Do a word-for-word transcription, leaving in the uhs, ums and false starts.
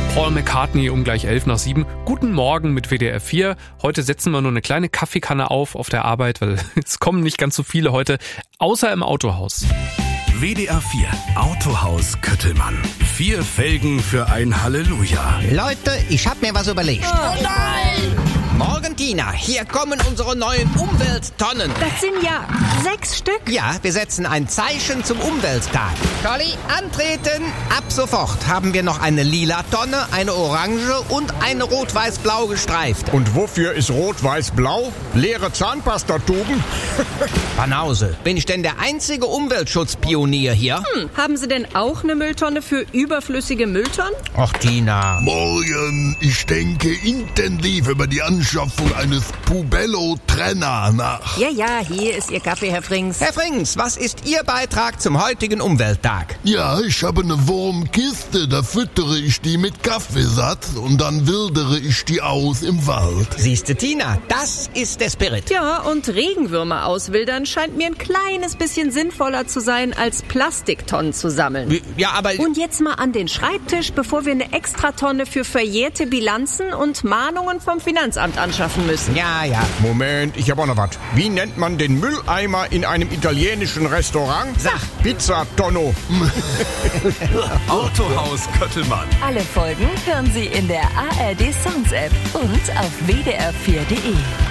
Paul McCartney um gleich elf nach sieben. Guten Morgen mit W D R vier. Heute setzen wir nur eine kleine Kaffeekanne auf auf der Arbeit, weil es kommen nicht ganz so viele heute, außer im Autohaus. W D R vier Autohaus Köttelmann. Vier Felgen für ein Halleluja. Leute, ich hab mir was überlegt. Oh nein! Morgen, Tina, hier kommen unsere neuen Umwelttonnen. Das sind ja sechs Stück. Ja, wir setzen ein Zeichen zum Umwelttag. Colli, antreten! Ab sofort haben wir noch eine lila Tonne, eine orange und eine rot-weiß-blau gestreift. Und wofür ist rot-weiß-blau? Leere Zahnpastatuben? Banause, bin ich denn der einzige Umweltschutzpionier hier? Hm, haben Sie denn auch eine Mülltonne für überflüssige Mülltonnen? Ach, Tina. Morgen, ich denke intensiv über die Anschaffung eines Pubello-Trenner nach. Ja, ja, hier ist Ihr Kaffee, Herr Frings. Herr Frings, was ist Ihr Beitrag zum heutigen Umwelttag? Ja, ich habe eine Wurmkiste, da füttere ich die mit Kaffeesatz und dann wildere ich die aus im Wald. Siehste, Tina, das ist der Spirit. Ja, und Regenwürmer auswildern scheint mir ein kleines bisschen sinnvoller zu sein, als Plastiktonnen zu sammeln. Ja, aber... Und jetzt mal an den Schreibtisch, bevor wir eine Extratonne für verjährte Bilanzen und Mahnungen vom Finanzamt anschaffen müssen. Ja, ja. Moment, ich habe auch noch was. Wie nennt man den Mülleimer in einem italienischen Restaurant? Sag. Pizzatonno. Autohaus Köttelmann. Alle Folgen hören Sie in der A R D Songs App und auf w d r vier punkt d e.